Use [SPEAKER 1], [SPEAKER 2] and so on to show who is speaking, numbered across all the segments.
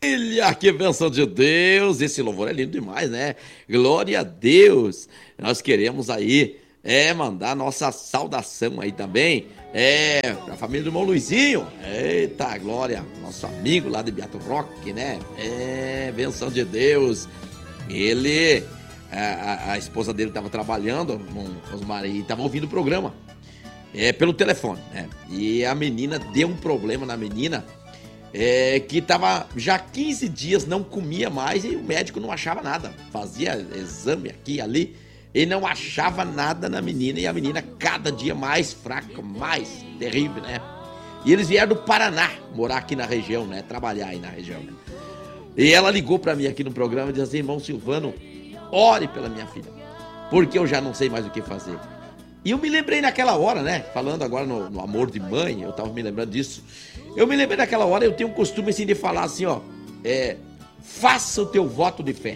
[SPEAKER 1] Olha, que bênção de Deus! Esse louvor é lindo demais, né? Glória a Deus! Nós queremos aí mandar nossa saudação aí também pra família do irmão Luizinho. Eita, glória! Nosso amigo lá de Beato Roque, né? Bênção de Deus! Ele, a esposa dele estava trabalhando com os maridos e estava ouvindo o programa pelo telefone, né? E a menina deu um problema na menina. Que estava já 15 dias, não comia mais e o médico não achava nada. Fazia exame aqui e ali e não achava nada na menina. E a menina cada dia mais fraca, mais terrível, né? E eles vieram do Paraná, morar aqui na região, né? Trabalhar aí na região, né? E ela ligou para mim aqui no programa e disse assim: irmão Silvano, ore pela minha filha, porque eu já não sei mais o que fazer. E eu me lembrei naquela hora, né? Falando agora no amor de mãe, eu tava me lembrando disso. Eu me lembrei naquela hora, eu tenho um costume assim de falar assim, ó. Faça o teu voto de fé.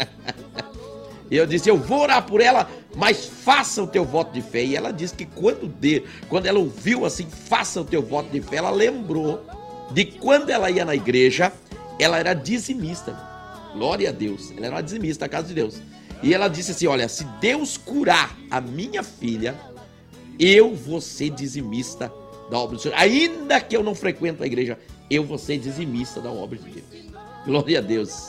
[SPEAKER 1] E eu disse, eu vou orar por ela, mas faça o teu voto de fé. E ela disse que quando ela ouviu assim, faça o teu voto de fé, ela lembrou de quando ela ia na igreja, ela era dizimista. Glória a Deus. Ela era uma dizimista da casa de Deus. E ela disse assim, olha, se Deus curar a minha filha, eu vou ser dizimista da obra do Senhor. Ainda que eu não frequento a igreja, eu vou ser dizimista da obra de Deus. Glória a Deus.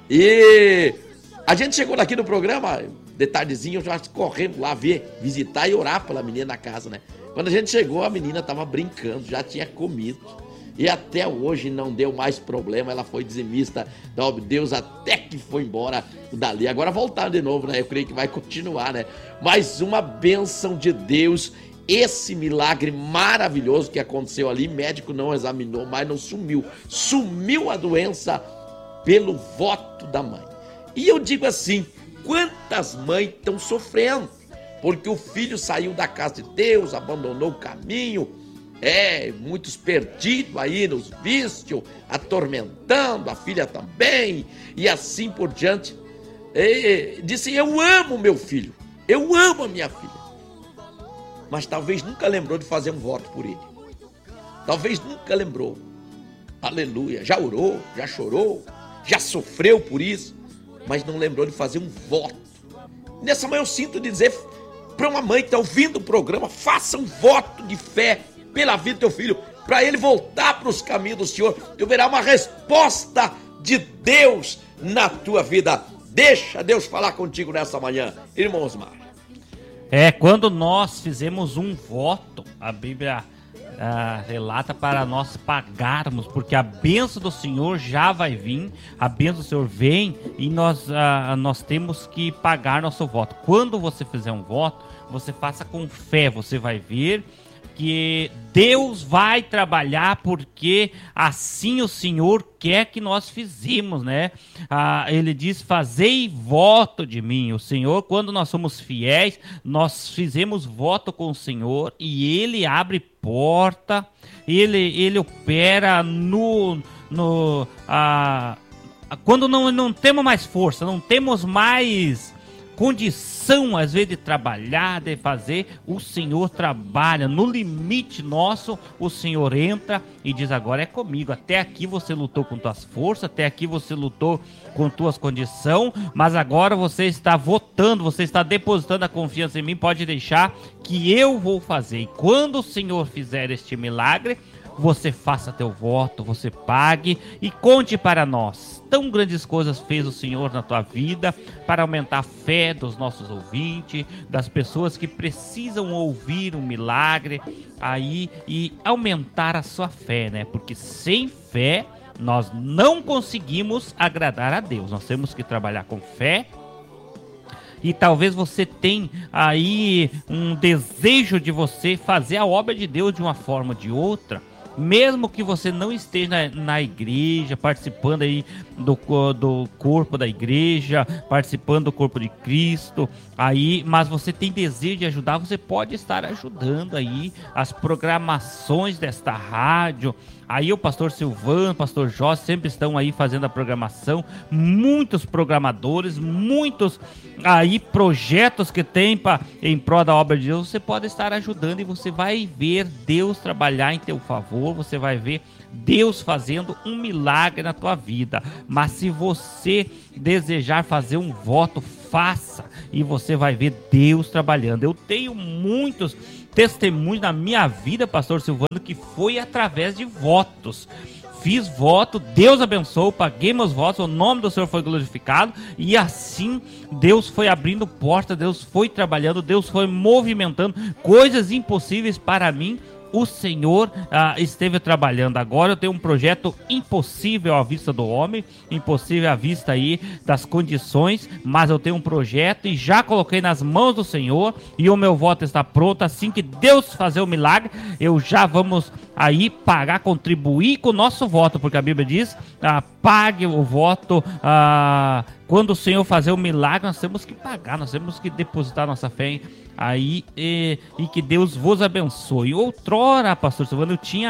[SPEAKER 1] E a gente chegou aqui no programa, de tardezinho, eu já correndo lá visitar e orar pela menina na casa, né? Quando a gente chegou, a menina estava brincando, já tinha comido. E até hoje não deu mais problema, ela foi dizimista da obra de Deus até que foi embora dali. Agora voltaram de novo, né? Eu creio que vai continuar, né? Mais uma bênção de Deus. Esse milagre maravilhoso que aconteceu ali, médico não examinou, mas não sumiu. Sumiu a doença pelo voto da mãe. E eu digo assim, quantas mães estão sofrendo? Porque o filho saiu da casa de Deus, abandonou o caminho, muitos perdidos aí nos vícios, atormentando, a filha também, e assim por diante. Disse, eu amo meu filho, eu amo a minha filha. Mas talvez nunca lembrou de fazer um voto por ele. Talvez nunca lembrou. Aleluia. Já orou, já chorou, já sofreu por isso, mas não lembrou de fazer um voto. Nessa manhã eu sinto dizer para uma mãe que está ouvindo o programa, faça um voto de fé pela vida do teu filho, para ele voltar para os caminhos do Senhor. Tu verás uma resposta de Deus na tua vida. Deixa Deus falar contigo nessa manhã, irmão Osmar.
[SPEAKER 2] Quando nós fizemos um voto, a Bíblia relata para nós pagarmos, porque a bênção do Senhor já vai vir, a bênção do Senhor vem e nós temos que pagar nosso voto. Quando você fizer um voto, você faça com fé, você vai ver que Deus vai trabalhar, porque assim o Senhor quer que nós fizemos, né? Ele diz, fazei voto de mim. O Senhor, quando nós somos fiéis, nós fizemos voto com o Senhor e Ele abre porta, Ele opera quando não temos mais força, não temos mais condição, às vezes, de trabalhar, de fazer, o Senhor trabalha. No limite nosso, o Senhor entra e diz, agora é comigo. Até aqui você lutou com tuas forças, até aqui você lutou com tuas condições, mas agora você está votando, você está depositando a confiança em mim, pode deixar que eu vou fazer. E quando o Senhor fizer este milagre, você faça teu voto, você pague e conte para nós. Tão grandes coisas fez o Senhor na tua vida para aumentar a fé dos nossos ouvintes, das pessoas que precisam ouvir um milagre aí e aumentar a sua fé, né? Porque sem fé nós não conseguimos agradar a Deus. Nós temos que trabalhar com fé. E talvez você tenha aí um desejo de você fazer a obra de Deus de uma forma ou de outra, mesmo que você não esteja na igreja, participando aí do corpo da igreja, participando do corpo de Cristo, aí, mas você tem desejo de ajudar, você pode estar ajudando aí as programações desta rádio, Aí o pastor Silvano, o pastor Jorge sempre estão aí fazendo a programação, muitos programadores, muitos aí projetos que tem em prol da obra de Deus, você pode estar ajudando e você vai ver Deus trabalhar em teu favor, você vai ver Deus fazendo um milagre na tua vida. Mas se você desejar fazer um voto, faça e você vai ver Deus trabalhando. Eu tenho muitos testemunhos na minha vida, pastor Silvano, que foi através de votos. Fiz voto, Deus abençoou, paguei meus votos, o nome do Senhor foi glorificado e assim Deus foi abrindo portas, Deus foi trabalhando, Deus foi movimentando coisas impossíveis para mim. O Senhor esteve trabalhando. Agora eu tenho um projeto impossível à vista do homem, impossível à vista aí das condições, mas eu tenho um projeto e já coloquei nas mãos do Senhor e o meu voto está pronto. Assim que Deus fazer o milagre, eu já vamos aí pagar, contribuir com o nosso voto, porque a Bíblia diz, pague o voto, quando o Senhor fazer o milagre, nós temos que pagar, nós temos que depositar nossa fé aí, e que Deus vos abençoe. Outrora, pastor Silvano, eu tinha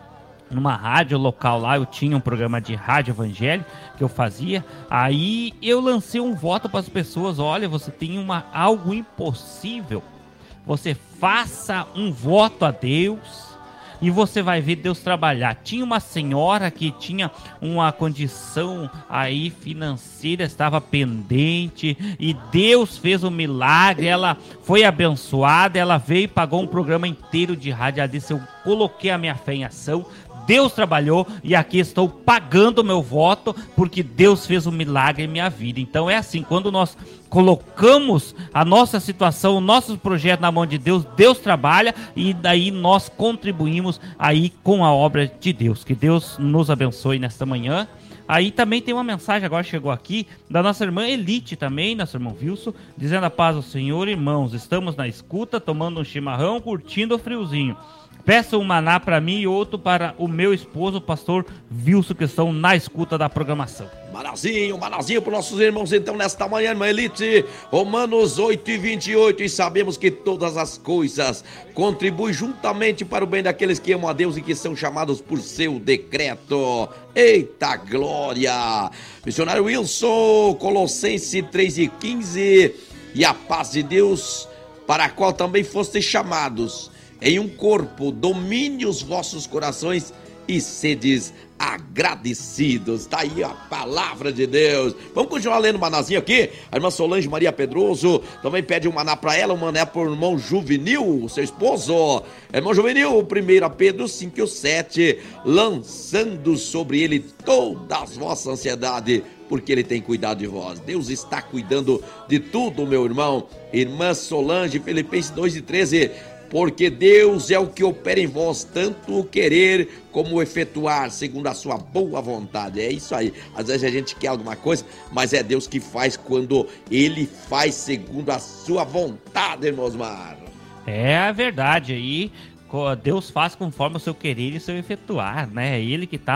[SPEAKER 2] numa rádio local lá, eu tinha um programa de rádio evangélico que eu fazia, aí eu lancei um voto para as pessoas: olha, você tem algo impossível, você faça um voto a Deus e você vai ver Deus trabalhar. Tinha uma senhora que tinha uma condição aí financeira, estava pendente, e Deus fez um milagre, ela foi abençoada, ela veio e pagou um programa inteiro de rádio. Ela disse: eu coloquei a minha fé em ação, Deus trabalhou e aqui estou pagando o meu voto, porque Deus fez um milagre em minha vida. Então é assim, quando nós colocamos a nossa situação, o nosso projeto na mão de Deus, Deus trabalha e daí nós contribuímos aí com a obra de Deus. Que Deus nos abençoe nesta manhã. Aí também tem uma mensagem, agora chegou aqui, da nossa irmã Elite também, nosso irmão Wilson, dizendo: a paz do Senhor, irmãos, estamos na escuta, tomando um chimarrão, curtindo o friozinho. Peça um maná para mim e outro para o meu esposo, o pastor Wilson, que estão na escuta da programação.
[SPEAKER 1] Manazinho para os nossos irmãos então nesta manhã, irmã Elite. Romanos 8:28, e sabemos que todas as coisas contribuem juntamente para o bem daqueles que amam a Deus e que são chamados por seu decreto. Eita glória! Missionário Wilson, Colossenses 3:15, e a paz de Deus, para a qual também fostes chamados em um corpo, domine os vossos corações e sedes agradecidos. Tá aí a palavra de Deus. Vamos continuar lendo o manazinho aqui. A irmã Solange Maria Pedroso também pede um maná para ela, um maná para o irmão Juvenil, seu esposo. Irmão Juvenil, 1 Pedro 5:7, lançando sobre ele toda a vossa ansiedade, porque ele tem cuidado de vós. Deus está cuidando de tudo, meu irmão. Irmã Solange, Filipenses 2:13, porque Deus é o que opera em vós, tanto o querer como o efetuar, segundo a sua boa vontade. É isso aí. Às vezes a gente quer alguma coisa, mas é Deus que faz quando Ele faz segundo a sua vontade, irmão Osmar.
[SPEAKER 2] É a verdade aí. Deus faz conforme o seu querer e o seu efetuar, né? É Ele que está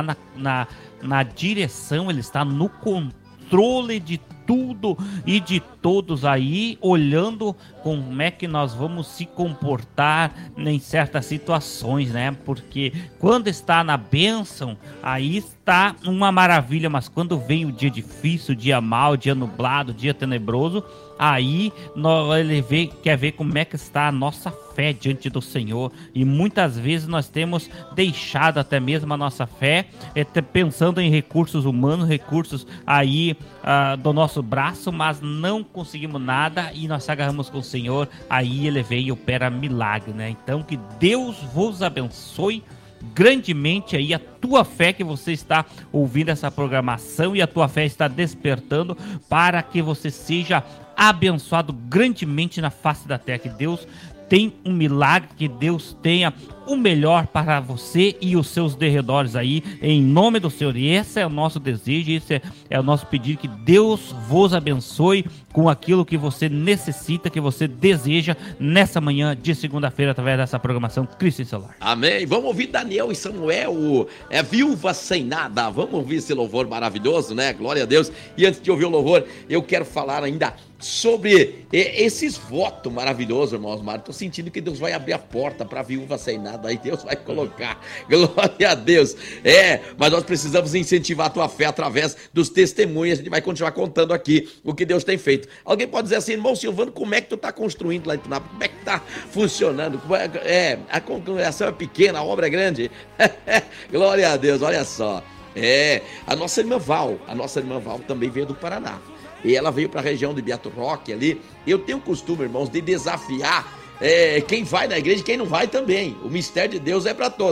[SPEAKER 2] na direção, Ele está no controle de tudo e de todos aí, olhando como é que nós vamos se comportar em certas situações, né? Porque quando está na bênção, aí está uma maravilha, mas quando vem o dia difícil, o dia mau, o dia nublado, o dia tenebroso, aí ele quer ver como é que está a nossa fé diante do Senhor. E muitas vezes nós temos deixado até mesmo a nossa fé pensando em recursos humanos, recursos aí do nosso braço, mas não conseguimos nada e nós se agarramos com o Senhor. Aí Ele vem e opera milagre, né? Então que Deus vos abençoe grandemente aí a tua fé, que você está ouvindo essa programação e a tua fé está despertando para que você seja abençoado grandemente na face da terra. Que Deus tem um milagre, que Deus tenha o melhor para você e os seus derredores aí, em nome do Senhor. E esse é o nosso desejo, esse é o nosso pedido, que Deus vos abençoe com aquilo que você necessita, que você deseja nessa manhã de segunda-feira, através dessa programação Cristo em Celular.
[SPEAKER 1] Amém. Vamos ouvir Daniel e Samuel, viúva sem nada. Vamos ouvir esse louvor maravilhoso, né? Glória a Deus. E antes de ouvir o louvor, eu quero falar ainda sobre esses votos maravilhosos, irmãos Mário. Estou sentindo que Deus vai abrir a porta para a viúva sem nada, aí Deus vai colocar, glória a Deus. Mas nós precisamos incentivar a tua fé através dos testemunhos. A gente vai continuar contando aqui o que Deus tem feito. Alguém pode dizer assim: irmão Silvano, como é que tu está construindo lá em Tunápolis? Como é que está funcionando? A congregação é pequena, a obra é grande. Glória a Deus, olha só. A nossa irmã Val também veio do Paraná. E ela veio para a região de Beato Roque ali. Eu tenho o costume, irmãos, de desafiar quem vai na igreja e quem não vai também. O mistério de Deus é para todos.